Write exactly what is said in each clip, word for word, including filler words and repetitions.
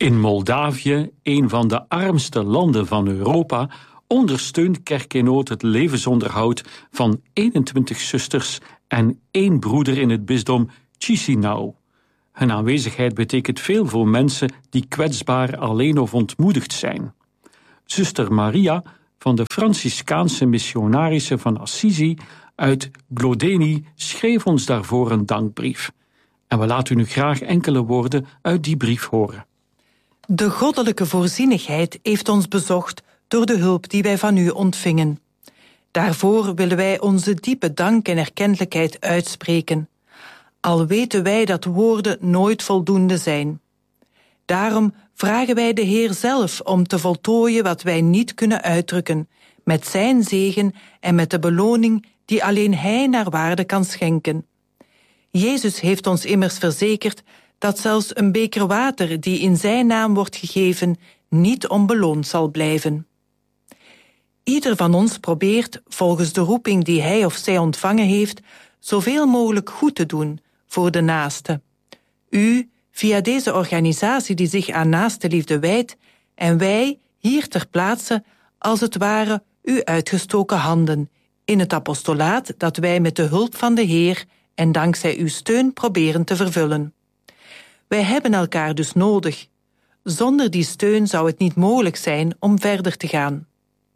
In Moldavië, een van de armste landen van Europa, ondersteunt Kerk in Nood het levensonderhoud van eenentwintig zusters en één broeder in het bisdom Chisinau. Hun aanwezigheid betekent veel voor mensen die kwetsbaar, alleen of ontmoedigd zijn. Zuster Maria van de Franciscaanse missionarissen van Assisi uit Glodeni schreef ons daarvoor een dankbrief. En we laten u nu graag enkele woorden uit die brief horen. De goddelijke voorzienigheid heeft ons bezocht door de hulp die wij van u ontvingen. Daarvoor willen wij onze diepe dank en erkentelijkheid uitspreken, al weten wij dat woorden nooit voldoende zijn. Daarom vragen wij de Heer zelf om te voltooien wat wij niet kunnen uitdrukken, met zijn zegen en met de beloning die alleen hij naar waarde kan schenken. Jezus heeft ons immers verzekerd dat zelfs een beker water die in zijn naam wordt gegeven niet onbeloond zal blijven. Ieder van ons probeert, volgens de roeping die hij of zij ontvangen heeft, zoveel mogelijk goed te doen voor de naaste. U, via deze organisatie die zich aan naaste liefde wijdt, en wij, hier ter plaatse, als het ware uw uitgestoken handen, in het apostolaat dat wij met de hulp van de Heer en dankzij uw steun proberen te vervullen. Wij hebben elkaar dus nodig. Zonder die steun zou het niet mogelijk zijn om verder te gaan.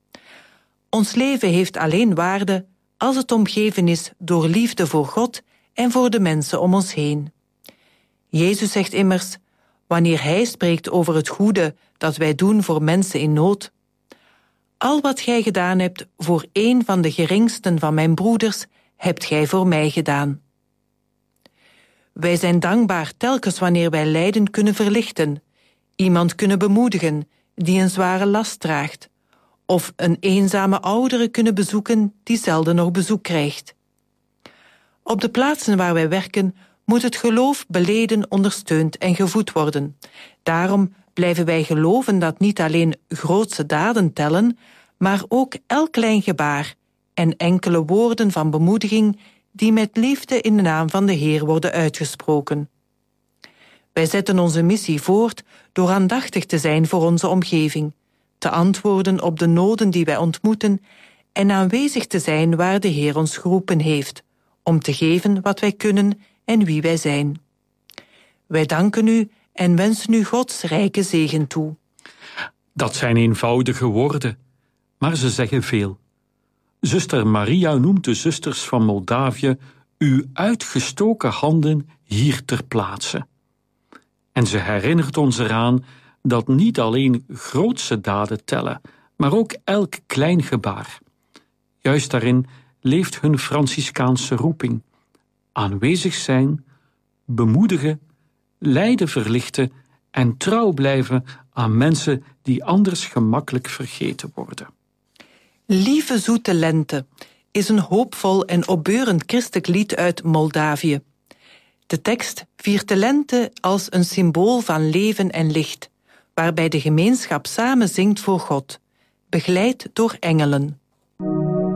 Ons leven heeft alleen waarde als het omgeven is door liefde voor God en voor de mensen om ons heen. Jezus zegt immers, wanneer hij spreekt over het goede dat wij doen voor mensen in nood: al wat gij gedaan hebt voor een van de geringsten van mijn broeders, hebt gij voor mij gedaan. Wij zijn dankbaar telkens wanneer wij lijden kunnen verlichten, iemand kunnen bemoedigen die een zware last draagt, of een eenzame oudere kunnen bezoeken die zelden nog bezoek krijgt. Op de plaatsen waar wij werken moet het geloof beleden, ondersteund en gevoed worden. Daarom blijven wij geloven dat niet alleen grootse daden tellen, maar ook elk klein gebaar en enkele woorden van bemoediging die met liefde in de naam van de Heer worden uitgesproken. Wij zetten onze missie voort door aandachtig te zijn voor onze omgeving, te antwoorden op de noden die wij ontmoeten en aanwezig te zijn waar de Heer ons geroepen heeft, om te geven wat wij kunnen en wie wij zijn. Wij danken u en wensen u Gods rijke zegen toe. Dat zijn eenvoudige woorden, maar ze zeggen veel. Zuster Maria noemt de zusters van Moldavië uw uitgestoken handen hier ter plaatse. En ze herinnert ons eraan dat niet alleen grootse daden tellen, maar ook elk klein gebaar. Juist daarin leeft hun Franciscaanse roeping. Aanwezig zijn, bemoedigen, lijden verlichten en trouw blijven aan mensen die anders gemakkelijk vergeten worden. Lieve zoete lente is een hoopvol en opbeurend christelijk lied uit Moldavië. De tekst viert de lente als een symbool van leven en licht, waarbij de gemeenschap samen zingt voor God, begeleid door engelen.